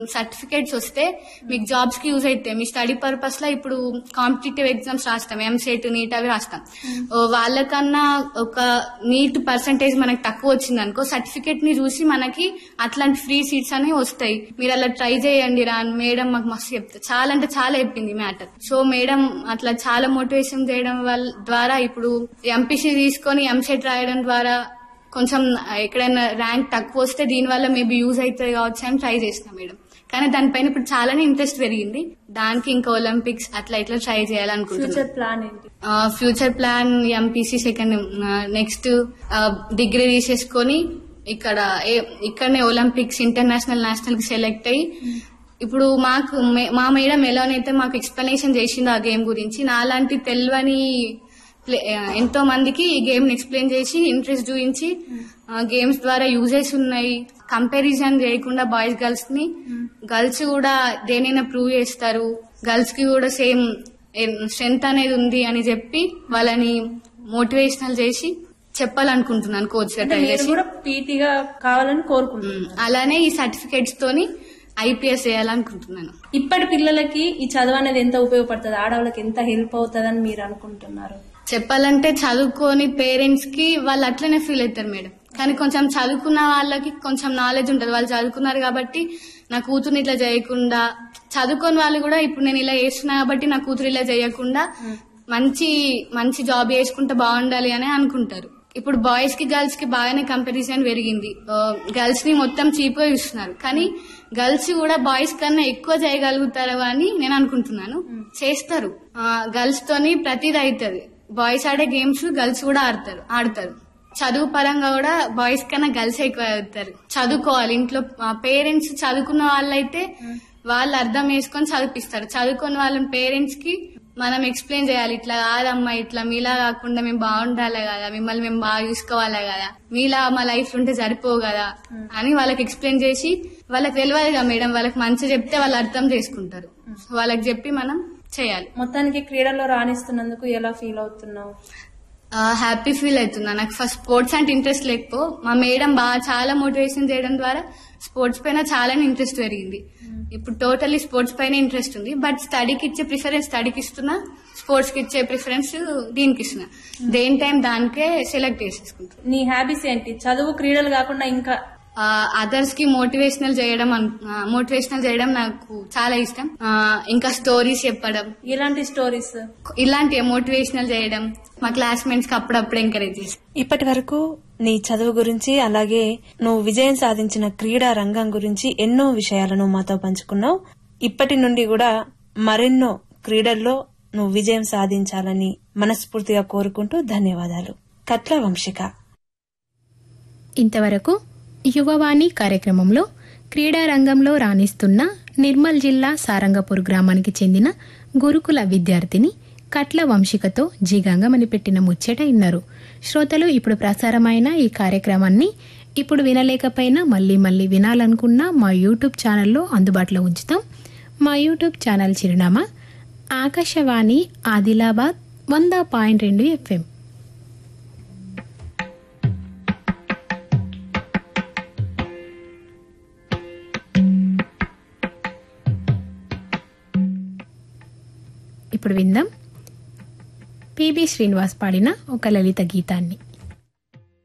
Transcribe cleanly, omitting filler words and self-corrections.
Certificates వస్తే మీకు jobs కి యూజ్ అయితే మీ స్టడీ పర్పస్ లో ఇప్పుడు కాంపిటేటివ్ ఎగ్జామ్స్ రాస్తాం, ఎంసెట్, నీట్ అవి రాస్తాం. వాళ్ళకన్నా ఒక నీట్ పర్సంటేజ్ మనకి తక్కువ వచ్చింది అనుకో, సర్టిఫికేట్ ని చూసి మనకి అట్లాంటి ఫ్రీ సీట్స్ అనేవి వస్తాయి. మీరు అలా ట్రై చేయండి రా అని మేడం మాకు మస్తు చెప్తారు. చాలా అంటే చాలా చెప్పింది మ్యాటర్. సో మేడం అట్లా చాలా మోటివేషన్ చేయడం ద్వారా ఇప్పుడు ఎంపీసీ తీసుకొని ఎంసెట్ రాయడం ద్వారా కొంచెం ఎక్కడైనా ర్యాంక్ తక్కువ వస్తే దీనివల్ల మేబీ యూజ్ అవుతుంది కావచ్చు అని ట్రై చేసిన మేడం. కానీ దానిపైన ఇప్పుడు చాలానే ఇంట్రెస్ట్ పెరిగింది. దానికి ఇంకా ఒలింపిక్స్ అట్లా ఇట్లా ట్రై చేయాలనుకుంటున్నాను. Future plan MPC second, next degree తీసేసుకొని ఇక్కడనే ఒలింపిక్స్, ఇంటర్నేషనల్, నేషనల్ కి సెలెక్ట్ అయ్యి ఇప్పుడు మా మేడం ఎలానైతే మాకు ఎక్స్ప్లెనేషన్ చేసిందో ఆ గేమ్ గురించి, నాలాంటి తెలియని ఎంతో మందికి ఈ గేమ్ ని ఎక్స్ప్లెయిన్ చేసి ఇంట్రెస్ట్ చూపించి గేమ్స్ ద్వారా యూజెస్ ఉన్నాయి, కంపారిజన్ చేయకుండా బాయ్స్ గర్ల్స్ ని, గర్ల్స్ కూడా దేనైనా ప్రూవ్ చేస్తారు, గర్ల్స్ కి కూడా సేమ్ స్ట్రెంగ్త్ అనేది ఉంది అని చెప్పి వాళ్ళని మోటివేషనల్ చేసి చెప్పాలనుకుంటున్నాను కోచ్ గా ట్రై చేసి. పీటీగా కావాలని కోరుకుంటున్నాను. అలానే ఈ సర్టిఫికేట్స్ తోని ఐపీఎస్ చేయాలనుకుంటున్నాను. ఇప్పటి పిల్లలకి ఈ చదువు అనేది ఎంత ఉపయోగపడుతుంది, ఆడవాళ్ళకి ఎంత హెల్ప్ అవుతుందని మీరు అనుకుంటున్నారు? చెప్పాలంటే చదువుకొని పేరెంట్స్ కి వాళ్ళు అట్లనే ఫీల్ అవుతారు మేడం. కానీ కొంచెం చదువుకున్న వాళ్ళకి కొంచెం నాలెడ్జ్ ఉంటుంది, వాళ్ళు చదువుకున్నారు కాబట్టి నా కూతురుని ఇట్లా చేయకుండా, చదువుకోని వాళ్ళు కూడా ఇప్పుడు నేను ఇలా చేస్తున్నా కాబట్టి నా కూతురు ఇలా చేయకుండా మంచి జాబ్ చేసుకుంటే బాగుండాలి అని అనుకుంటారు. ఇప్పుడు బాయ్స్ కి గర్ల్స్ కి బాగానే కంపారిజన్ పెరిగింది. గర్ల్స్ ని మొత్తం చీప్ గా చూస్తున్నారు, కానీ గర్ల్స్ కూడా బాయ్స్ కన్నా ఎక్కువ చేయగలుగుతారు అని నేను అనుకుంటున్నాను. చేస్తారు, గర్ల్స్ తోని ప్రతిదీ అవుతుంది. బాయ్స్ ఆడే గేమ్స్ గర్ల్స్ కూడా ఆడతారు. చదువు పరంగా కూడా బాయ్స్ కన్నా గర్ల్స్ ఎక్కువ అవుతారు. చదువుకోవాలి, ఇంట్లో పేరెంట్స్ చదువుకున్న వాళ్ళైతే వాళ్ళు అర్థం చేసుకొని చదివిస్తారు. చదువుకున్న వాళ్ళ పేరెంట్స్ కి మనం ఎక్స్ప్లెయిన్ చేయాలి, ఇట్లా కాదమ్మా, ఇట్లా మీలా కాకుండా మేము బాగుండాలి కదా, మిమ్మల్ని మేము బాగా చూసుకోవాలి కదా, మీలా మా లైఫ్ ఉంటే సరిపోవు కదా అని వాళ్ళకి ఎక్స్ప్లెయిన్ చేసి, వాళ్ళకి తెలియదు కదా మేడం, వాళ్ళకి మంచి చెప్తే వాళ్ళు అర్థం చేసుకుంటారు. వాళ్ళకి చెప్పి మనం చేయాలి. మొత్తానికి క్రీడల్లో రాణిస్తున్నందుకు ఎలా ఫీల్ అవుతున్నావు? హ్యాపీ ఫీల్ అవుతున్నా. నాకు ఫస్ట్ స్పోర్ట్స్ అంటే ఇంట్రెస్ట్ లేకపో మా మేడం చాలా మోటివేషన్ చేయడం ద్వారా స్పోర్ట్స్ పైన చాలా ఇంట్రెస్ట్ పెరిగింది. ఇప్పుడు టోటల్లీ స్పోర్ట్స్ పైన ఇంట్రెస్ట్ ఉంది. బట్ స్టడీకి ఇచ్చే ప్రిఫరెన్స్ స్టడీకి ఇస్తున్నా, స్పోర్ట్స్ కి ఇచ్చే ప్రిఫరెన్స్ దీనికి ఇస్తున్నా. దేని టైం దానికే సెలెక్ట్ చేసేసుకుంటా. నీ హ్యాబీస్ ఏంటి? చదువు, క్రీడలు కాకుండా ఇంకా అదర్స్ కి మోటివేషనల్ చేయడం నాకు చాలా ఇష్టం. ఇంకా స్టోరీస్ చెప్పడం. ఇలాంటి స్టోరీస్, ఇలాంటి మోటివేషనల్ చేయడం మా క్లాస్మేట్స్ కి అప్పుడప్పుడు ఎంకరేజ్ చేసి. ఇప్పటి వరకు నీ చదువు గురించి, అలాగే నువ్వు విజయం సాధించిన క్రీడా రంగం గురించి ఎన్నో విషయాలను మాతో పంచుకున్నావు. ఇప్పటి నుండి కూడా మరెన్నో క్రీడల్లో నువ్వు విజయం సాధించాలని మనస్ఫూర్తిగా కోరుకుంటూ ధన్యవాదాలు. కట్ల వంశిక. ఇంతవరకు యువవాణి కార్యక్రమంలో క్రీడా రంగంలో రాణిస్తున్న నిర్మల్ జిల్లా సారంగపూర్ గ్రామానికి చెందిన గురుకుల విద్యార్థిని కట్ల వంశికతో జీగాంగమని పెట్టిన ముచ్చట ఇన్నారు. శ్రోతలు, ఇప్పుడు ప్రసారమైన ఈ కార్యక్రమాన్ని ఇప్పుడు వినలేకపోయినా మళ్లీ వినాలనుకున్నా మా యూట్యూబ్ ఛానల్లో అందుబాటులో ఉంచుతాం. మా యూట్యూబ్ ఛానల్ చిరునామా ఆకాశవాణి ఆదిలాబాద్ 100.2 FM. ఇప్పుడు విందాం పిబి శ్రీనివాస్ పాడిన ఒక లలిత గీతాన్ని.